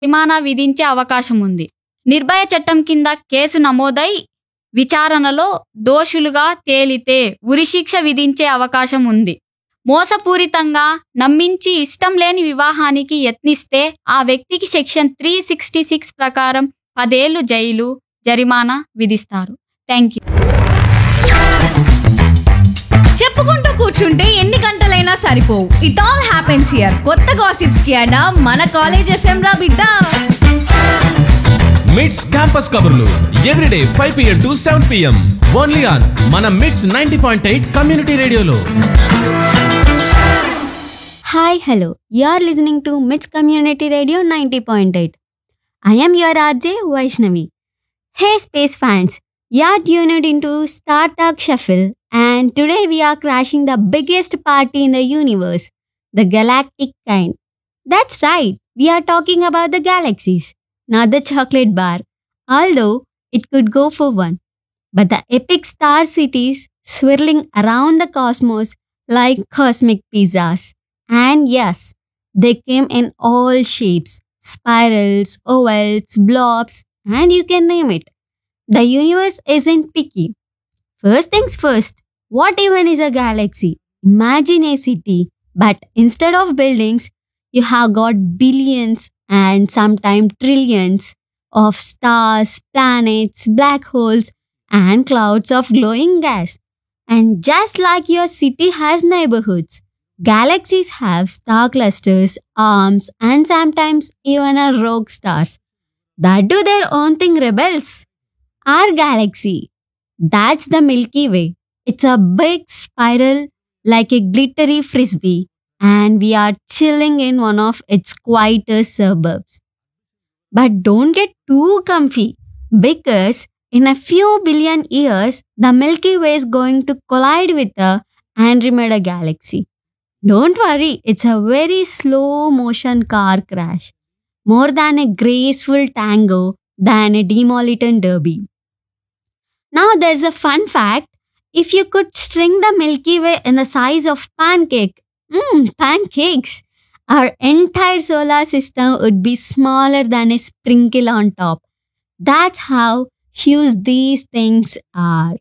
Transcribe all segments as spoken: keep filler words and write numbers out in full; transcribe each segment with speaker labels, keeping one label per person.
Speaker 1: జరిమానా విధించే అవకాశం ఉంది. నిర్భయ చట్టం కింద కేసు నమోదై విచారణలో దోషులుగా తేలితే ఉరిశిక్ష విధించే అవకాశం ఉంది. మోసపూరితంగా నమ్మించి ఇష్టం లేని వివాహానికి యత్నిస్తే ఆ వ్యక్తికి సెక్షన్ త్రీ సిక్స్టీ సిక్స్ ప్రకారం పదేళ్లు జైలు, జరిమానా విధిస్తారు. Thank you.
Speaker 2: చెప్పుకుంటూ కూర్చుంటే ఎన్ని గంటలైనా సరిపోవు. It all happens here. కొత్త గాసిప్స్ కి అడా మన కాలేజ్ ఎఫ్ఎం రా బిడ్డ.
Speaker 3: మిడ్స్ క్యాంపస్ కబుర్లు everyday five PM to seven PM only on మన mids ninety point eight community రేడియోలో.
Speaker 4: Hi, hello. You are listening to Mits Community Radio ninety point eight. I am your R J Vaishnavi. Hey space fans, you are tuned into Star Talk Shuffle, and today we are crashing the biggest party in the universe, the galactic kind. That's right, we are talking about the galaxies, not the chocolate bar, although it could go for one. But the epic star cities swirling around the cosmos like cosmic pizzas. And yes, they came in all shapes, spirals, ovals, blobs, and you can name it. The universe isn't picky. First things first, what even is a galaxy? Imagine a city, but instead of buildings, you have got billions and sometimes trillions of stars, planets, black holes, and clouds of glowing gas. And just like your city has neighborhoods, galaxies have star clusters, arms, and sometimes even a rogue stars that do their own thing rebels. Our galaxy, that's the Milky Way. It's a big spiral like a glittery frisbee, and we are chilling in one of its quietest suburbs. But don't get too comfy, because in a few billion years, the Milky Way is going to collide with the Andromeda galaxy. Don't worry, it's a very slow motion car crash. More than a graceful tango than a demolition derby. Now there's a fun fact. If you could string the Milky Way in the size of pancake, mmm, pancakes, our entire solar system would be smaller than a sprinkle on top. That's how huge these things are.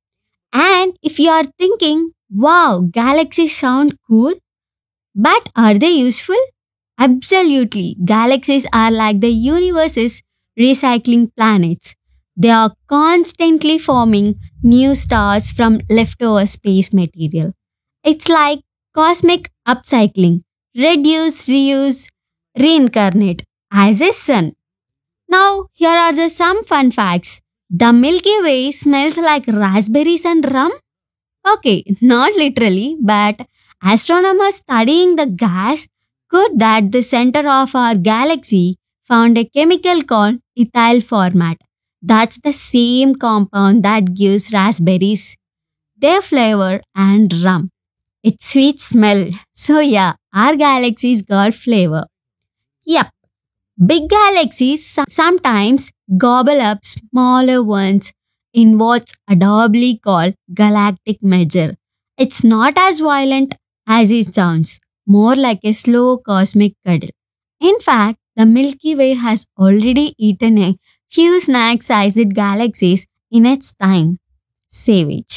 Speaker 4: And if you are thinking, wow, galaxies sound cool, but are they useful? Absolutely. Galaxies are like the universe's recycling planets. They are constantly forming new stars from leftover space material. It's like cosmic upcycling. Reduce, reuse, reincarnate as a sun. Now, here are the some fun facts. The Milky Way smells like raspberries and rum. Okay, not literally, but astronomers studying the gas could that the center of our galaxy found a chemical called ethyl format. That's the same compound that gives raspberries their flavor and rum. It's sweet smell. So yeah, our galaxy's got flavor. Yup. Big galaxies so- sometimes gobble up smaller ones in what's adorably called galactic merger. It's not as violent as it sounds, more like a slow cosmic cuddle. In fact, the Milky Way has already eaten a few snack-sized galaxies in its time. Savage.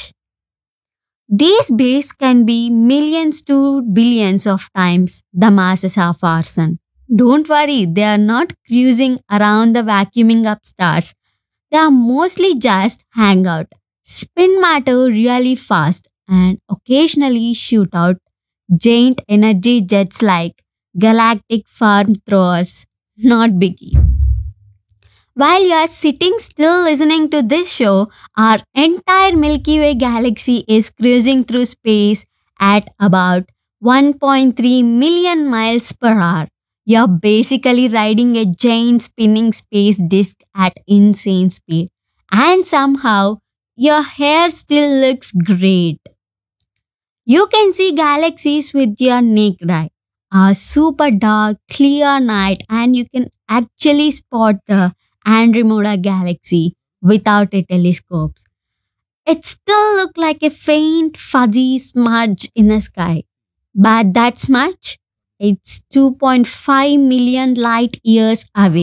Speaker 4: These beasts can be millions to billions of times the masses of our sun. Don't worry, they are not cruising around the vacuuming up stars. They are mostly just hang out, spin matter really fast, and occasionally shoot out giant energy jets like galactic flamethrowers. Not biggie. While you are sitting still listening to this show, our entire Milky Way galaxy is cruising through space at about one point three million miles per hour. You're basically riding a giant spinning space disk at insane speed. And somehow, your hair still looks great. You can see galaxies with your naked eye. A super dark, clear night, and you can actually spot the Andromeda galaxy without a telescope. It still looks like a faint, fuzzy smudge in the sky. But that smudge, it's two point five million light years away.